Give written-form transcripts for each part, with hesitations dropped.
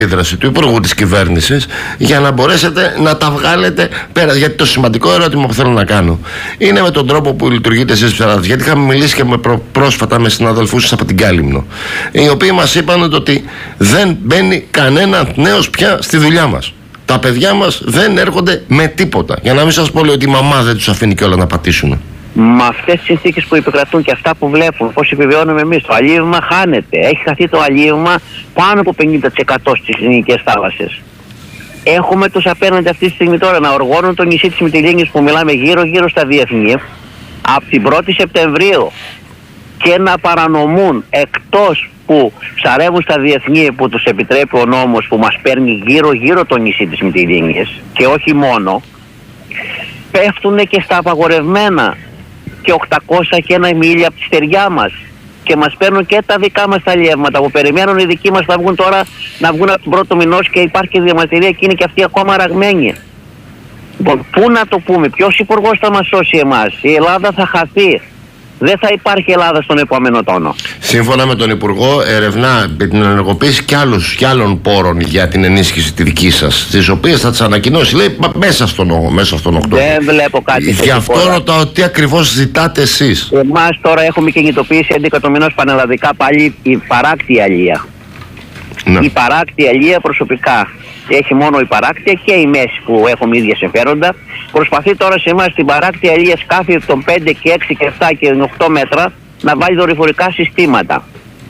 αντίδραση του Υπουργού της Κυβέρνησης για να μπορέσετε να τα βγάλετε πέρα. Γιατί το σημαντικό ερώτημα που θέλω να κάνω είναι με τον τρόπο που λειτουργείτε εσείς ψαράδες. Γιατί είχαμε μιλήσει και πρόσφατα με συναδελφούς σας από την Κάλυμνο, οι οποίοι μας είπαν ότι δεν μπαίνει κανένα νέος πια στη δουλειά μας. Τα παιδιά μας δεν έρχονται με τίποτα. Για να μην σας πω ότι η μαμά δεν τους αφήνει κιόλα να πατήσουν. Με αυτές τις συνθήκες που επικρατούν και αυτά που βλέπουν, πώς επιβιώνουμε εμείς, το αλίευμα χάνεται. Έχει χαθεί το αλίευμα πάνω από 50% στις ελληνικές θάλασσες. Έχουμε τους απέναντι αυτή τη στιγμή τώρα να οργώνουν το νησί της Μυτιλήνης που μιλάμε γύρω-γύρω στα διεθνή από την 1η Σεπτεμβρίου και να παρανομούν, εκτός που ψαρεύουν στα διεθνή που τους επιτρέπει ο νόμος που μας παίρνει γύρω-γύρω το νησί της Μυτιλήνης και όχι μόνο, πέφτουν και στα απαγορευμένα και 800 και 1 μίλια από τη στεριά μας και μας παίρνουν και τα δικά μας τα αλλιεύματα που περιμένουν οι δικοί μας να βγουν τώρα, να βγουν από τον πρώτο μηνός και υπάρχει και διαμαρτυρία και είναι και αυτοί ακόμα ραγμένοι. Πού να το πούμε, ποιος υπουργός θα μας σώσει εμάς? Η Ελλάδα θα χαθεί. Δεν θα υπάρχει Ελλάδα στον επόμενο τόνο. Σύμφωνα με τον Υπουργό, ερευνά την ενεργοποίηση και άλλων πόρων για την ενίσχυση τη δική σας, τις οποίες θα τις ανακοινώσει, λέει, μέσα στον Οκτώβριο. Δεν βλέπω κάτι. Γι' αυτό ρωτάω τι ακριβώς ζητάτε εσείς. Εμάς τώρα έχουμε κινητοποιήσει 11 το μηνός πανελλαδικά πάλι η παράκτη αλία. Ναι. Η παράκτη αλία προσωπικά. Έχει μόνο η παράκτια και η μέση που έχουμε ίδια συμφέροντα. Προσπαθεί τώρα σε εμάς την παράκτη αλία σκάφη των 5 και 6 και 7 και 8 μέτρα να βάλει δορυφορικά συστήματα.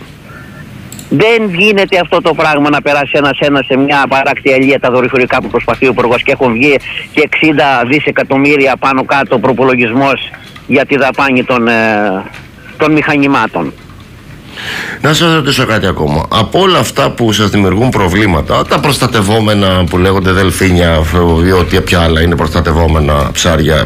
Δεν γίνεται αυτό το πράγμα να περάσει ένα σε μια παράκτη αλία τα δορυφορικά που προσπαθεί ο Υπουργός και έχουν βγει και 60 δισεκατομμύρια πάνω κάτω προπολογισμός για τη δαπάνη των μηχανημάτων. Να σας ρωτήσω κάτι ακόμα. Από όλα αυτά που σας δημιουργούν προβλήματα, τα προστατευόμενα που λέγονται δελφίνια ή ό,τι πια άλλα είναι προστατευόμενα ψάρια,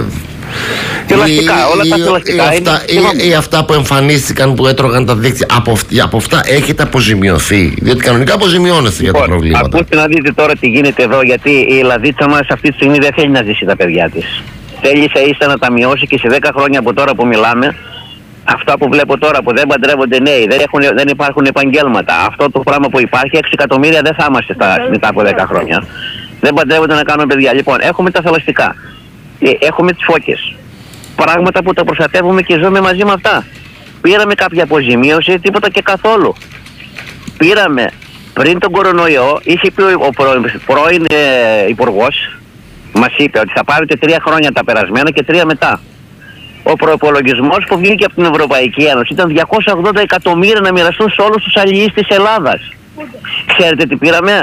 θηλαστικά, όλα τα θηλαστικά ή αυτά που εμφανίστηκαν που έτρωγαν τα δίκτυα, από αυτά έχετε αποζημιωθεί? Διότι κανονικά αποζημιώνεστε για τα προβλήματα. Ακούστε να δείτε τώρα τι γίνεται εδώ, γιατί η Ελλαδίτσα μας αυτή τη στιγμή δεν θέλει να ζήσει τα παιδιά της. Θέλει ίσα να τα μειώσει και σε 10 χρόνια από τώρα που μιλάμε, αυτά που βλέπω τώρα που δεν παντρεύονται νέοι, δεν υπάρχουν επαγγέλματα. Αυτό το πράγμα που υπάρχει, 6 εκατομμύρια δεν θα είμαστε μετά από 10 χρόνια. Δεν παντρεύονται να κάνουν παιδιά. Λοιπόν, έχουμε τα θαλασσικά. Έχουμε τις φώκες. Πράγματα που τα προστατεύουμε και ζούμε μαζί με αυτά. Πήραμε κάποια αποζημίωση, τίποτα και καθόλου. Πήραμε πριν τον κορονοϊό, είχε πει ο πρώην υπουργός, μας είπε ότι θα πάρετε 3 χρόνια τα περασμένα και 3 μετά. Ο προϋπολογισμός που βγήκε από την Ευρωπαϊκή Ένωση ήταν 280 εκατομμύρια να μοιραστούν σε όλους τους αλληλείς της Ελλάδας. Ξέρετε τι πήραμε?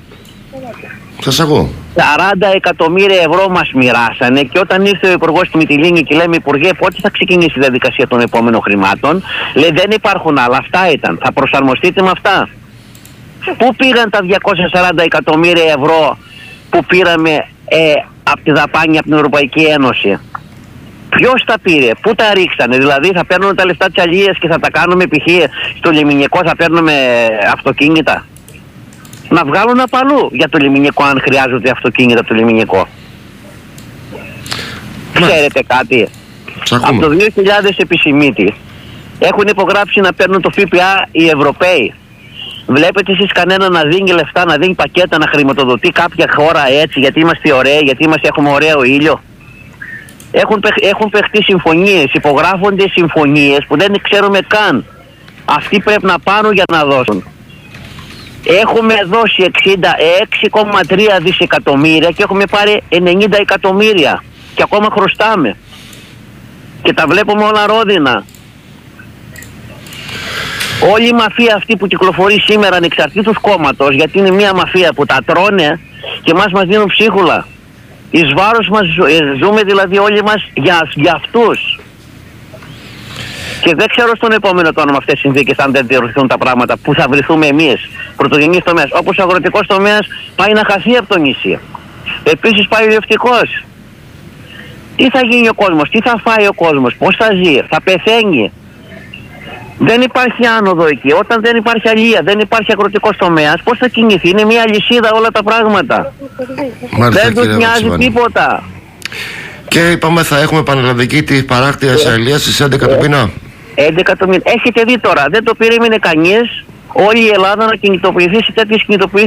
Σας ακούω. 40 εκατομμύρια ευρώ μας μοιράσανε και όταν ήρθε ο Υπουργός στη Μυτιλήνη και λέμε, Υπουργέ, πότε θα ξεκινήσει η διαδικασία των επόμενων χρημάτων, λέει, δεν υπάρχουν άλλα, αυτά ήταν, θα προσαρμοστείτε με αυτά. Πού πήγαν τα 240 εκατομμύρια ευρώ που πήραμε από τη δαπάνη από την Ευρωπαϊκή Ένωση? Ποιος τα πήρε, πού τα ρίξανε? Δηλαδή θα παίρνουμε τα λεφτά της αλίας και θα τα κάνουμε π.χ. στο λιμηνικό, θα παίρνουμε αυτοκίνητα? Να βγάλουν απαλού για το λιμηνικό αν χρειάζονται αυτοκίνητα το λιμηνικό. Ξέρετε κάτι? Από το 2000 επισημίτη έχουν υπογράψει να παίρνουν το ΦΠΑ οι Ευρωπαίοι. Βλέπετε εσείς κανένα να δίνει λεφτά, να δίνει πακέτα, να χρηματοδοτεί κάποια χώρα έτσι γιατί είμαστε ωραίοι, γιατί έχουμε ωραίο ήλιο? Έχουν παιχτεί συμφωνίες, υπογράφονται συμφωνίες που δεν ξέρουμε καν. Αυτοί πρέπει να πάρουν για να δώσουν. Έχουμε δώσει 6,3 δισεκατομμύρια και έχουμε πάρει 90 εκατομμύρια και ακόμα χρωστάμε. Και τα βλέπουμε όλα ρόδινα. Όλη η μαφία αυτή που κυκλοφορεί σήμερα ανεξαρτήτως κόμματος, γιατί είναι μια μαφία που τα τρώνε και μας δίνουν ψίχουλα. Εις βάρος μας ζούμε δηλαδή όλοι μας για αυτούς. Και δεν ξέρω στον επόμενο τόνο με αυτές τις συνθήκες αν δεν διορθωθούν τα πράγματα που θα βρεθούμε εμείς. Πρωτογενής τομέας, όπως ο αγροτικός τομέας πάει να χαθεί από το νησί. Επίσης πάει ο ιδιωτικός. Τι θα γίνει ο κόσμος, τι θα φάει ο κόσμος, πώς θα ζει, θα πεθαίνει. Δεν υπάρχει άνοδο εκεί. Όταν δεν υπάρχει αλία, δεν υπάρχει αγροτικός τομέας, πώς θα κινηθεί? Είναι μια αλυσίδα όλα τα πράγματα. Δεν τους νοιάζει τίποτα. Και είπαμε θα έχουμε πανελλαδική τη παράκτεια αλίας στις 11 του μήνα. 11 το μήνα. Έχετε δει τώρα, δεν το περίμενε κανείς όλη η Ελλάδα να κινητοποιηθεί σε τέτοιες κινητοποιήσεις